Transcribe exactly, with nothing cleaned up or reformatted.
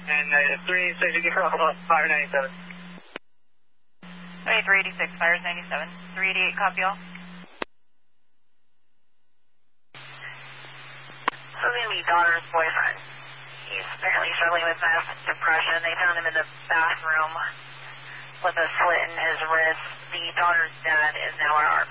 And uh, three eighty-six, you can call fire ninety-seven. Okay, three eighty-six, fires ninety-seven. three eighty-eight, copy all. So it's going to be daughter's boyfriend. He's apparently struggling with massive depression. They found him in the bathroom with a slit in his wrist. The daughter's dad is now at our